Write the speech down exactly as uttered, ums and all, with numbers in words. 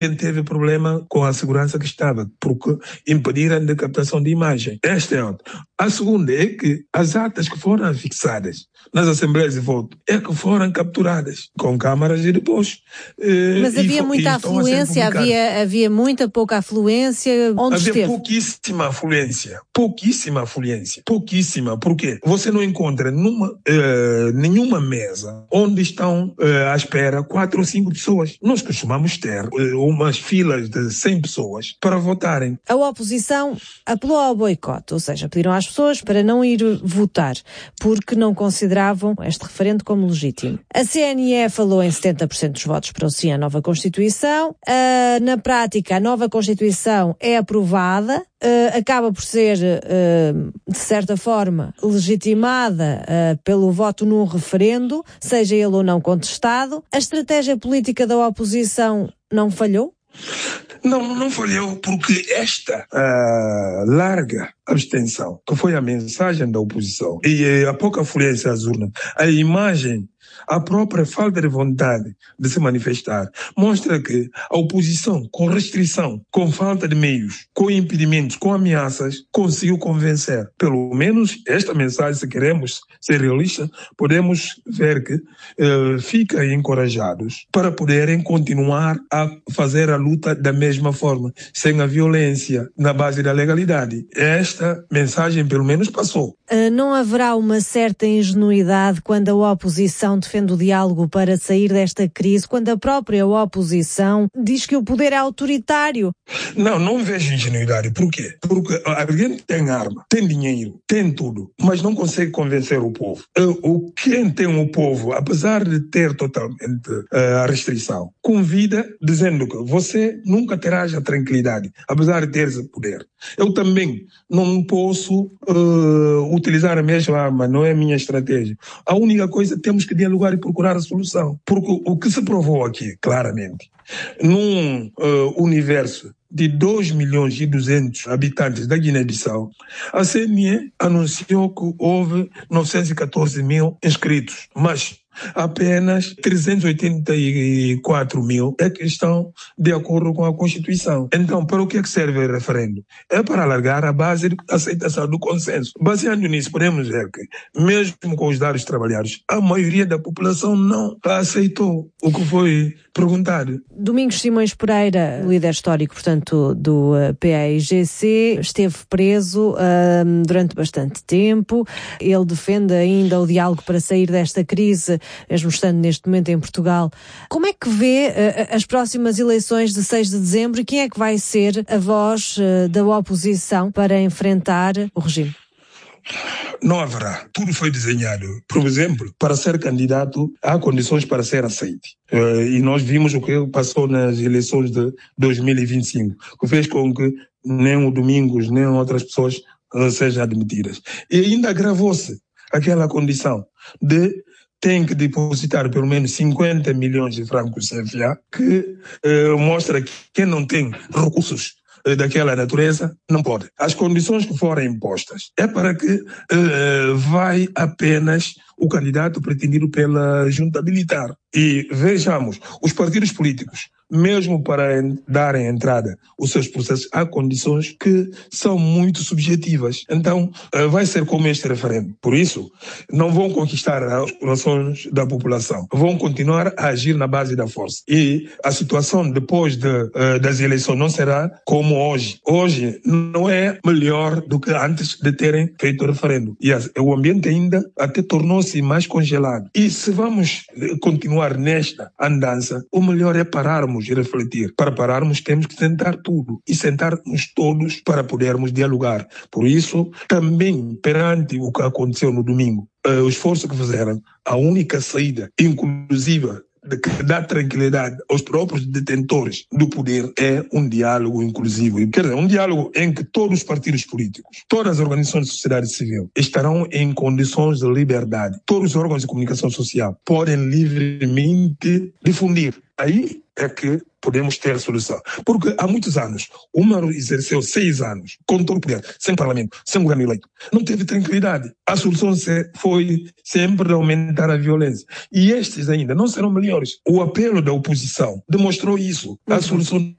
teve problema com a segurança que estava, porque impediram a captação de imagem. Esta é outra. A segunda é que as atas que foram fixadas nas assembleias de voto é que foram capturadas com câmaras e depois... Eh, Mas havia e, muita e afluência, havia, havia muita pouca afluência. Onde havia esteve? pouquíssima afluência. Pouquíssima afluência. Pouquíssima. Por quê? Você não encontra numa, eh, nenhuma mesa onde estão eh, à espera quatro ou cinco pessoas. Nós costumamos ter eh, umas filas de cem pessoas para votarem. A oposição apelou ao boicote, ou seja, pediram às pessoas para não ir votar, porque não consideravam este referendo como legítimo. A C N E falou em setenta por cento dos votos para o sim à nova Constituição. Uh, na prática, a nova Constituição é aprovada, uh, acaba por ser, uh, de certa forma, legitimada uh, pelo voto num referendo, seja ele ou não contestado. A estratégia política da oposição não falhou? Não, não falhou, porque esta uh, larga abstenção, que foi a mensagem da oposição, e a pouca afluência às urnas, a imagem, a própria falta de vontade de se manifestar, mostra que a oposição, com restrição, com falta de meios, com impedimentos, com ameaças, conseguiu convencer. Pelo menos esta mensagem, se queremos ser realistas, podemos ver que eh, fica encorajados para poderem continuar a fazer a luta da mesma forma, sem a violência, na base da legalidade. Esta mensagem, pelo menos, passou. Uh, não haverá uma certa ingenuidade quando a oposição defende o diálogo para sair desta crise, quando a própria oposição diz que o poder é autoritário? Não, não vejo ingenuidade. Por quê? Porque alguém tem arma, tem dinheiro, tem tudo, mas não consegue convencer o povo. O quem tem o povo, apesar de ter totalmente uh, a restrição, convida dizendo que você nunca terá a tranquilidade, apesar de ter esse poder. Eu também não posso uh, utilizar a mesma arma, não é a minha estratégia. A única coisa, temos que dialogar e procurar a solução. Porque o que se provou aqui, claramente, num uh, universo de dois milhões e duzentos habitantes da Guiné-Bissau, a C N E anunciou que houve novecentos e catorze mil inscritos, mas apenas trezentos e oitenta e quatro mil é que estão de acordo com a Constituição. Então, para o que é que serve o referendo? É para alargar a base de aceitação do consenso. Baseado nisso, podemos ver que, mesmo com os dados trabalhados, a maioria da população não aceitou o que foi perguntado. Domingos Simões Pereira, líder histórico, portanto, do P A I G C, esteve preso uh, durante bastante tempo. Ele defende ainda o diálogo para sair desta crise, mesmo estando neste momento em Portugal. Como é que vê uh, as próximas eleições de seis de dezembro e quem é que vai ser a voz uh, da oposição para enfrentar o regime? Não haverá. Tudo foi desenhado. Por exemplo, para ser candidato, há condições para ser aceito. Uh, e nós vimos o que passou nas eleições de dois mil e vinte e cinco, que fez com que nem o Domingos, nem outras pessoas uh, sejam admitidas. E ainda agravou-se aquela condição de tem que depositar pelo menos cinquenta milhões de francos C F A, que uh, mostra que quem não tem recursos daquela natureza, não pode. As condições que forem impostas é para que uh, vai apenas o candidato pretendido pela junta militar. E vejamos, os partidos políticos, mesmo para darem entrada aos seus processos, há condições que são muito subjetivas. Então, uh, vai ser como este referendo. Por isso, não vão conquistar os corações da população. Vão continuar a agir na base da força. E a situação depois de, uh, das eleições não será como hoje. Hoje não é melhor do que antes de terem feito o referendo. E as, o ambiente ainda até tornou-se mais congelado. E se vamos continuar nesta andança, o melhor é pararmos e refletir. Para pararmos, temos que sentar tudo e sentarmos todos para podermos dialogar. Por isso, também perante o que aconteceu no domingo, uh, o esforço que fizeram, a única saída inclusiva de que dá tranquilidade aos próprios detentores do poder é um diálogo inclusivo. Quer dizer, um diálogo em que todos os partidos políticos, todas as organizações de sociedade civil estarão em condições de liberdade. Todos os órgãos de comunicação social podem livremente difundir. Aí é que podemos ter solução. Porque há muitos anos, o Maro exerceu seis anos com todo o poder, sem parlamento, sem governo eleito. Não teve tranquilidade. A solução foi sempre aumentar a violência. E estes ainda não serão melhores. O apelo da oposição demonstrou isso. A solução